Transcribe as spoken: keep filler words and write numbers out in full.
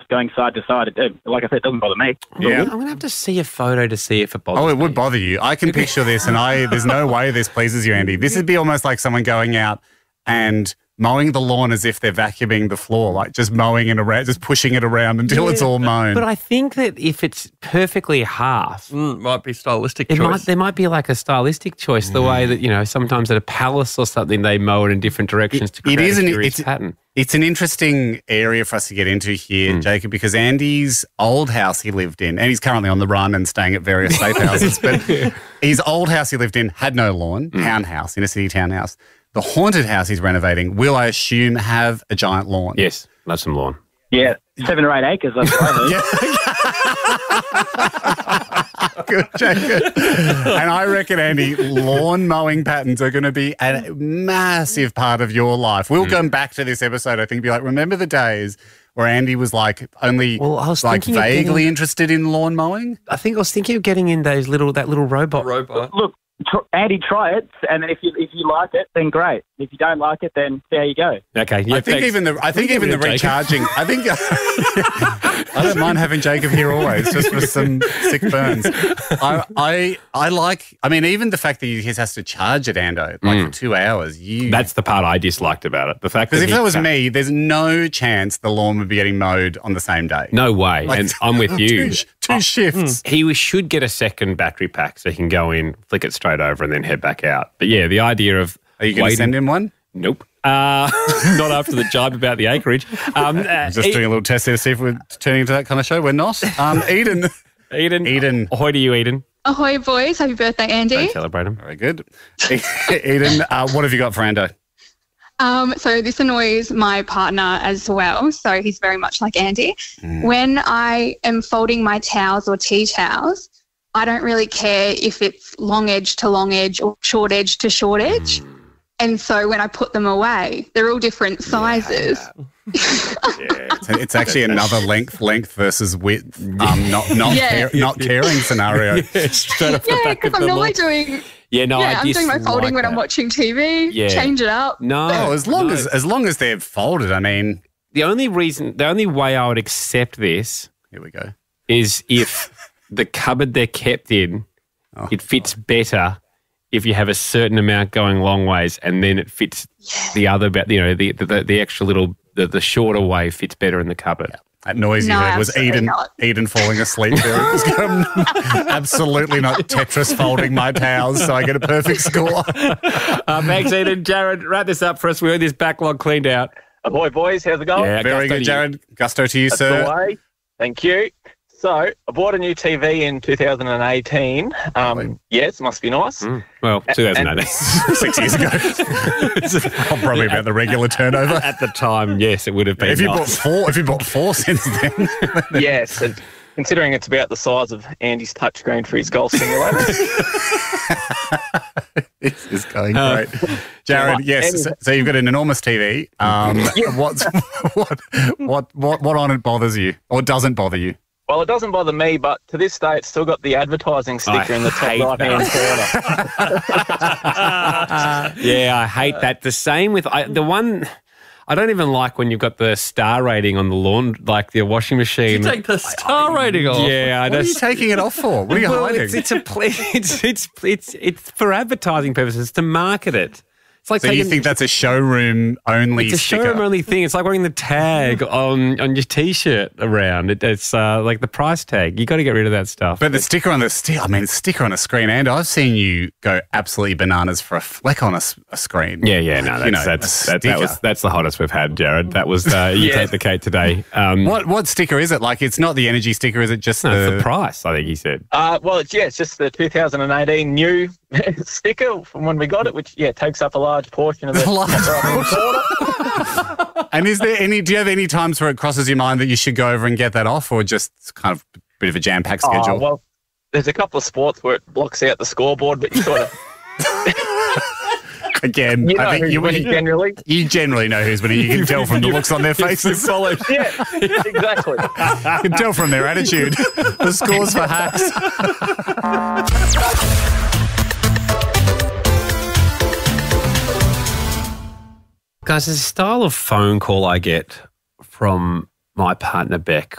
going side to side. It, like I said, it doesn't bother me. Yeah. I'm going to have to see a photo to see if it bothers Oh, it me. would bother you. I can picture this, and I there's no way this pleases you, Andy. This would be almost like someone going out and mowing the lawn as if they're vacuuming the floor, like just mowing it around, just pushing it around until Yeah, it's all mown. But I think that if it's perfectly half, Mm, might be stylistic it choice. might there might be like a stylistic choice. The way that you know sometimes at a palace or something they mow it in different directions to It create is a an- curious it's- pattern. It's an interesting area for us to get into here, Mm. Jacob, because Andy's old house he lived in, and he's currently on the run and staying at various safe houses, but his old house he lived in had no lawn, Mm. townhouse, inner city townhouse. The haunted house he's renovating will, I assume, have a giant lawn. Yes, love some lawn. Yeah, seven or eight acres. That's what I heard. Good, Jacob. And I reckon, Andy, lawn mowing patterns are going to be a massive part of your life. We'll Mm. come back to this episode, I think, be like, remember the days where Andy was like only Well, I was like thinking of vaguely getting- interested in lawn mowing? I think I was thinking of getting in those little that little robot. Robot. Look, tr- Andy, try it, and then if you if you like it, then great. If you don't like it, then there you go. Okay, yeah, I think thanks. even the I think Give even me the a Jacob. recharging. I think I don't mind having Jacob here always, just for some sick burns. I I I like. I mean, even the fact that he has to charge it, Ando, like for two hours. You That's the part I disliked about it. The fact because that if he that was can't- me, there's no chance the lawn would be getting mowed on the same day. no way, Like, and I'm with you. Two, sh- two shifts. He was- should get a second battery pack so he can go in, flick it straight over, and then head back out. But yeah, the idea of Are you going to waiting- send him one? Nope. Uh, not after the jibe about the acreage. Um, uh, Just E- doing a little test there to see if we're turning into that kind of show. We're not. Um, Eden. Eden. Eden. Ahoy to you, Eden. Ahoy, boys. Happy birthday, Andy. Don't celebrate him. Very good. Eden, uh, what have you got for Ando? Um, so this annoys my partner as well. So he's very much like Andy. Mm. When I am folding my towels or tea towels, I don't really care if it's long edge to long edge or short edge to short edge. Mm. And so when I put them away, they're all different sizes. Yeah. So it's actually another length, length versus width, um, not not Yeah. care, not caring scenario. Yeah, straight off the Yeah, back of because I'm the normally lawn. doing Yeah, no, yeah, I I'm doing my dislike folding when I'm that. watching T V, Yeah. change it up. No, Oh, as long no. as as long as they're folded, I mean, the only reason, the only way I would accept this here we go. is if the cupboard they're kept in, Oh, it fits better if you have a certain amount going long ways, and then it fits the other, bit. You know, the the, the extra little, the, the shorter way fits better in the cupboard. That noise you No, heard was absolutely Eden not. Eden falling asleep there. It was going, absolutely not Tetris folding my towels so I get a perfect score. Uh, thanks, Eden. Jared, wrap this up for us. We want this backlog cleaned out. Ahoy, boys. How's it going? Yeah, Very gusto good, to Jared. Gusto to you, That's sir. the way. Thank you. So, I bought a new T V in two thousand eighteen. Um, yes, must be nice. Mm. Well, two thousand eighteen. Six years ago. I'm probably about the regular turnover. At the time, yes, it would have been If you bought nice. four, if you bought four since then, Yes, and considering it's about the size of Andy's touchscreen for his golf simulator. this is going Uh, great. Jared, yes. So, so you've got an enormous T V. Um, what's what what what what on it bothers you or doesn't bother you? Well, it doesn't bother me, but to this day, it's still got the advertising sticker I in the top hate right-hand corner. Yeah, I hate that. The same with I, the one. I don't even like when you've got the star rating on the lawn, like the washing machine. You take the star rating off. Yeah, I What are you just. taking it off for? What are you Well, hiding? it's, it's a pl- it's it's it's it's for advertising purposes to market it. It's like so you taking- think that's a showroom only it's a sticker? showroom only thing. It's like wearing the tag on, on your T-shirt around. It, it's uh, like the price tag. You got to get rid of that stuff. But the sticker on the stick, I mean, sticker on a screen, and I've seen you go absolutely bananas for a fleck on a, s- a screen. yeah, yeah, no, that's You know, that's a that, that was sticker. that's the hottest we've had, Jared. That was uh, you Yeah. take the cake today. Um, What what sticker is it? Like, it's not the energy sticker, is it just No, it's the, the price. I think he said. Uh, well, it's, yeah, it's just the two thousand eighteen new sticker from when we got it, which, yeah, takes up a large portion of the A large top right-hand corner. And is there any? Do you have any times where it crosses your mind that you should go over and get that off, or just kind of a bit of a jam packed schedule? Oh, well, there's a couple of sports where it blocks out the scoreboard, but you sort of, Again, you know I think who's you, winning you, generally. you generally know who's winning. You can tell from the looks on their faces. You Yeah, exactly. can tell from their attitude. The scores for hacks. Guys, there's a style of phone call I get from my partner Beck